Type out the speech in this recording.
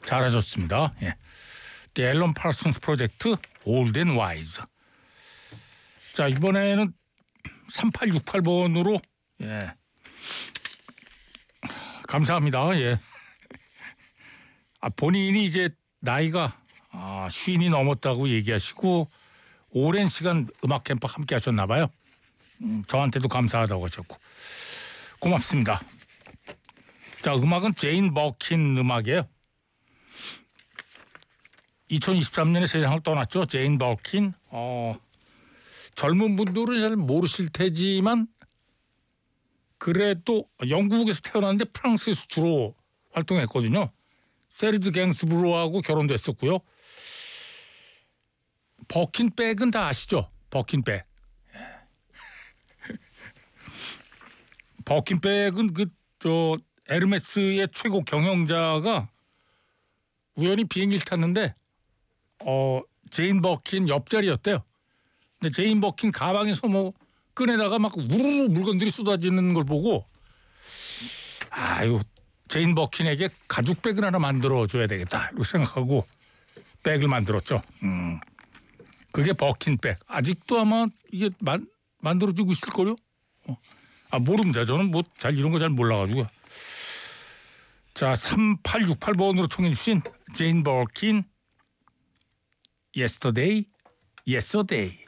잘하셨습니다. 예. The 앨런 파슨스 프로젝트 Old and Wise. 자, 이번에는 3868번으로 예. 감사합니다. 예. 본인이 이제 나이가 50이 넘었다고 얘기하시고 오랜 시간 음악 캠프 함께 하셨나 봐요. 저한테도 감사하다고 하셨고 고맙습니다. 자, 음악은 제인 버킨 음악이에요. 2023년에 세상을 떠났죠. 제인 버킨. 젊은 분들은 잘 모르실 테지만 그래도 영국에서 태어났는데 프랑스에서 주로 활동했거든요. 세르즈 갱스브로하고 결혼도 했었고요. 버킨백은 다 아시죠? 버킨백. 버킨백은 에르메스의 최고 경영자가 우연히 비행기를 탔는데 제인 버킨 옆자리였대요. 근데 제인 버킨 가방에서 끈에다가 막 우르르 물건들이 쏟아지는 걸 보고 제인 버킨에게 가죽백을 하나 만들어줘야 되겠다 이렇게 생각하고 백을 만들었죠. 그게 버킨백. 아직도 아마 이게 만들어지고 있을걸요? 모릅니다. 저는 잘 이런 거 잘 몰라가지고. 자, 3868번으로 청해 주신 제인 버킨 Yesterday.